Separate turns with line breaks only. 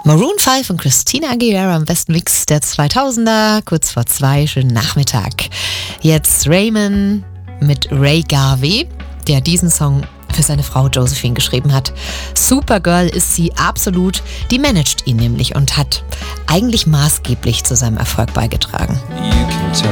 Maroon 5 und Christina Aguilera im besten Mix der 2000er, kurz vor 2, schönen Nachmittag. Jetzt Raymond mit Ray Garvey, der diesen Song für seine Frau Josephine geschrieben hat. Supergirl ist sie absolut, die managt ihn nämlich und hat eigentlich maßgeblich zu seinem Erfolg beigetragen.